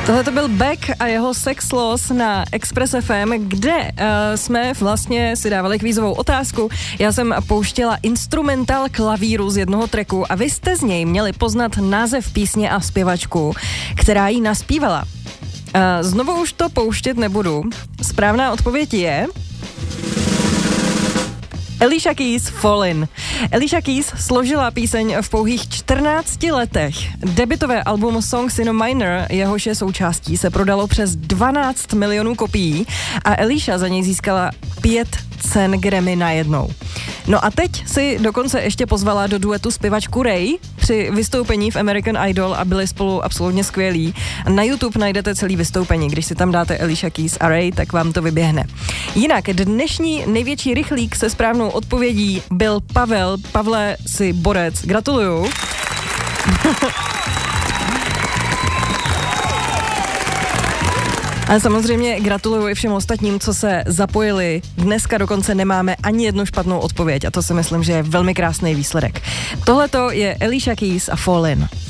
Tohle to byl Beck a jeho Sex Loss na Express FM, kde jsme vlastně si dávali kvízovou otázku. Já jsem pouštěla instrumentál klavíru z jednoho tracku a vy jste z něj měli poznat název písně a zpěvačku, která ji naspívala. Znovu už to pouštět nebudu. Správná odpověď je Alicia Keys Fallin'. Alicia Keys složila píseň v pouhých 14 letech. Debutové album Songs in a Minor, jehož je součástí, se prodalo přes 12 milionů kopií a Alicia za něj získala 5 cen Grammy najednou. No a teď si dokonce ještě pozvala do duetu zpěvačku Ray při vystoupení v American Idol a byli spolu absolutně skvělí. Na YouTube najdete celý vystoupení, když si tam dáte Alicia Keys a Ray, tak vám to vyběhne. Jinak dnešní největší rychlík se správnou odpovědí byl Pavel. Pavle, si borec. Gratuluju. Ale samozřejmě gratuluju i všem ostatním, co se zapojili. Dneska dokonce nemáme ani jednu špatnou odpověď a to si myslím, že je velmi krásný výsledek. Tohleto je Alicia Keys a Fallin'.